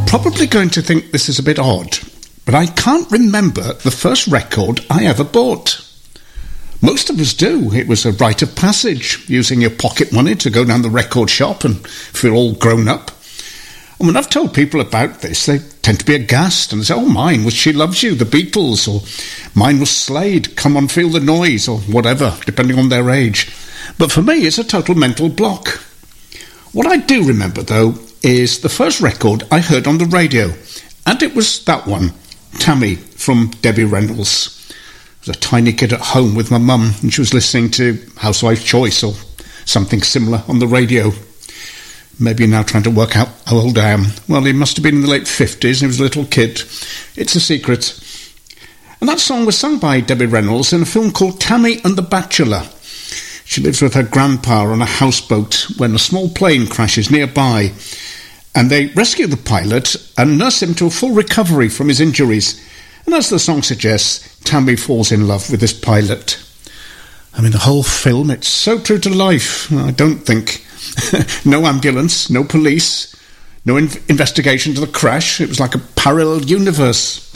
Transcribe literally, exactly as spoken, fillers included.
probably going to think this is a bit odd, but I can't remember the first record I ever bought. Most of us do. It was a rite of passage, using your pocket money to go down the record shop and feel all grown up. And when I've told people about this, they tend to be aghast and say, oh, mine was She Loves You, the Beatles, or mine was Slade, Come On Feel the Noise, or whatever, depending on their age. But for me, it's a total mental block. What I do remember, though, is the first record I heard on the radio, and it was that one, Tammy, from Debbie Reynolds. I was a tiny kid at home with my mum, and she was listening to Housewife's Choice or something similar on the radio. Maybe you're now trying to work out how old I am. Well, he must have been in the late fifties, and he was a little kid. It's a secret. And that song was sung by Debbie Reynolds in a film called Tammy and the Bachelor. She lives with her grandpa on a houseboat when a small plane crashes nearby, and they rescue the pilot and nurse him to a full recovery from his injuries. And as the song suggests, Tammy falls in love with this pilot. I mean, the whole film, it's so true to life. I don't think. No ambulance, no police, no in- investigation to the crash. It was like a parallel universe.